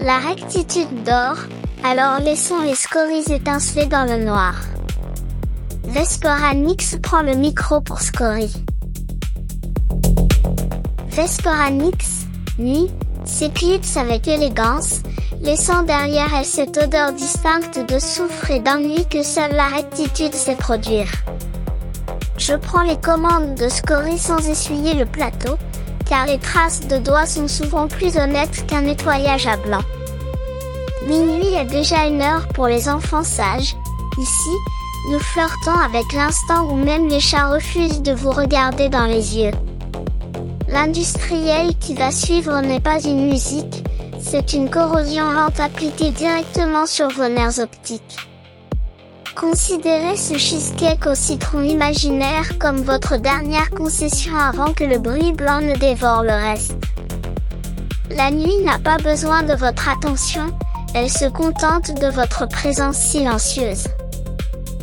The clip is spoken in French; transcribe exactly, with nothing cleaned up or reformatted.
La rectitude dort, alors laissons les scories étinceler dans le noir. Vesperanix prend le micro pour Scorie. Vesperanix, nuit, s'éclipse avec élégance, laissant derrière elle cette odeur distincte de soufre et d'ennui que seule la rectitude sait produire. Je prends les commandes de Scorie sans essuyer le plateau, car les traces de doigts sont souvent plus honnêtes qu'un nettoyage à blanc. Minuit est déjà une heure pour les enfants sages. Ici, nous flirtons avec l'instant où même les chats refusent de vous regarder dans les yeux. L'industriel qui va suivre n'est pas une musique, c'est une corrosion lente appliquée directement sur vos nerfs optiques. Considérez ce cheesecake au citron imaginaire comme votre dernière concession avant que le bruit blanc ne dévore le reste. La nuit n'a pas besoin de votre attention, elle se contente de votre présence silencieuse.